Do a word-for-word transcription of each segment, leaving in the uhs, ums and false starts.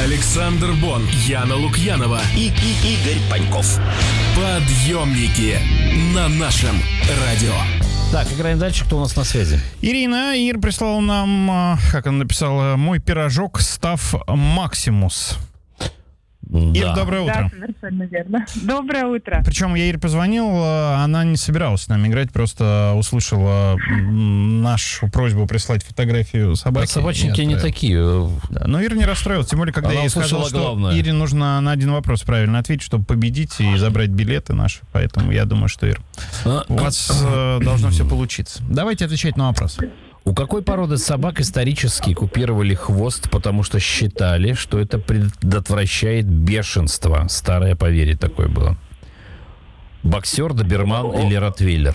Александр Бон, Яна Лукьянова и, и Игорь Паньков. Подъемники на нашем радио. Так, играем дальше. Кто у нас на связи? Ирина. Ир прислал нам, как она написала, мой пирожок став Максимус. Да. Ир, доброе утро. Да, совершенно верно. Доброе утро. Причем я Ире позвонил, она не собиралась с нами играть, просто услышала нашу просьбу прислать фотографию собаки. А собачники не такие. Да, но Ира не расстроилась, тем более, когда Она я ей сказал, что главное. Ире нужно на один вопрос правильно ответить, чтобы победить и забрать билеты наши. Поэтому я думаю, что, Ир, у вас э, должно все получиться. Давайте отвечать на вопрос. У какой породы собак исторически купировали хвост, потому что считали, что это предотвращает бешенство? Старое поверье такое было. Боксер, доберман или ротвейлер?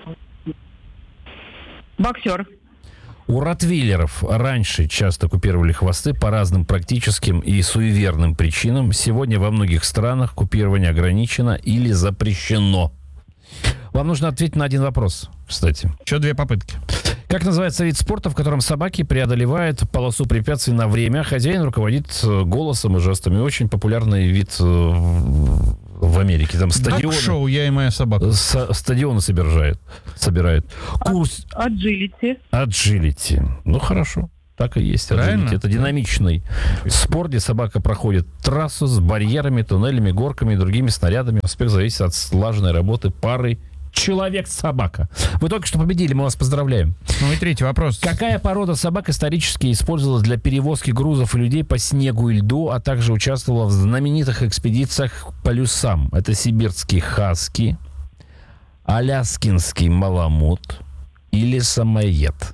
Боксер. У ротвейлеров раньше часто купировали хвосты по разным практическим и суеверным причинам. Сегодня во многих странах купирование ограничено или запрещено. Вам нужно ответить на один вопрос, кстати. Еще две попытки. Как называется вид спорта, в котором собаки преодолевают полосу препятствий на время? Хозяин руководит голосом и жестами. Очень популярный вид в Америке. Там стадионы, Док-шоу «Я и моя собака». С, стадионы собирает. собирает. Курс... Аджилити. Аджилити. Ну, хорошо. Так и есть. Аджилити. Это динамичный спорт, где собака проходит трассу с барьерами, туннелями, горками и другими снарядами. Успех зависит от слаженной работы пары человек-собака. Вы только что победили, мы вас поздравляем. Ну и третий вопрос. Какая порода собак исторически использовалась для перевозки грузов и людей по снегу и льду, а также участвовала в знаменитых экспедициях к полюсам? Это сибирский хаски, аляскинский маламут или самоед?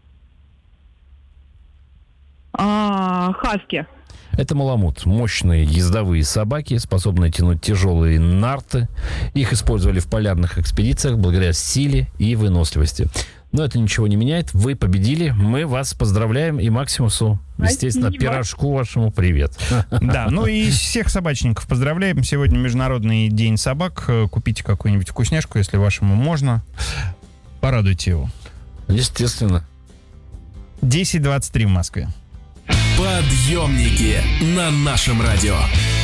А, хаски. Это маламут. Мощные ездовые собаки, способные тянуть тяжелые нарты. Их использовали в полярных экспедициях благодаря силе и выносливости. Но это ничего не меняет. Вы победили. Мы вас поздравляем. И Максимусу, естественно, Спасибо. пирожку вашему привет. Да, ну и всех собачников поздравляем. Сегодня Международный день собак. Купите какую-нибудь вкусняшку, если вашему можно. Порадуйте его. Естественно. десять двадцать три в Москве. Подъемники на нашем радио.